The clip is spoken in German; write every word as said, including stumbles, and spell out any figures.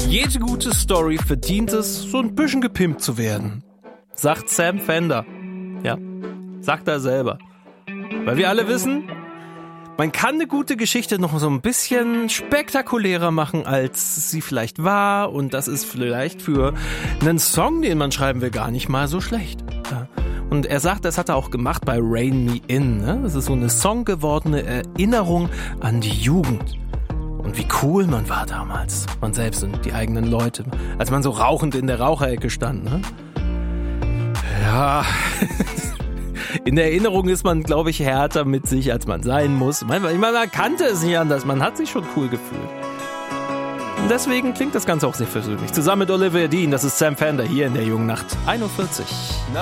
Jede gute Story verdient es, so ein bisschen gepimpt zu werden, sagt Sam Fender. Ja, sagt er selber. Weil wir alle wissen, man kann eine gute Geschichte noch so ein bisschen spektakulärer machen, als sie vielleicht war. Und das ist vielleicht für einen Song, den man schreiben will, gar nicht mal so schlecht. Ja. Und er sagt, das hat er auch gemacht bei Rain Me In. Ne? Das ist so eine songgewordene Erinnerung an die Jugend. Und wie cool man war damals, man selbst und die eigenen Leute, als man so rauchend in der Raucherecke stand. Ne? Ja, in der Erinnerung ist man, glaube ich, härter mit sich, als man sein muss. Man, man kannte es nicht anders, man hat sich schon cool gefühlt. Und deswegen klingt das Ganze auch sehr versöhnlich. Zusammen mit Olivia Dean, das ist Sam Fender hier in der Jungen Nacht einundvierzig.